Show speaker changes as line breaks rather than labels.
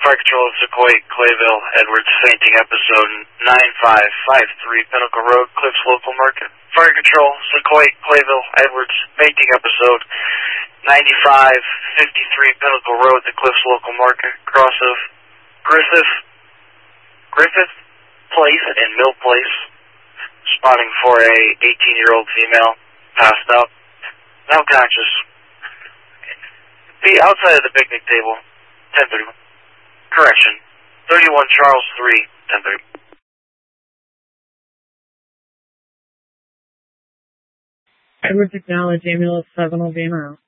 Fire Control, Sequoia, Clayville, Edwards, fainting episode 9553, Pinnacle Road, Cliffs Local Market. Fire Control, Sequoia, Clayville, Edwards, fainting episode 9553, Pinnacle Road, the Cliffs Local Market, cross of Griffith Place and Mill Place. Spotting for a 18-year-old female, passed out, now conscious. Be outside of the picnic table, 10:30. Correction, 31 Charles 3, 10:30.
Edwards acknowledge, ambulance 7 will be en route.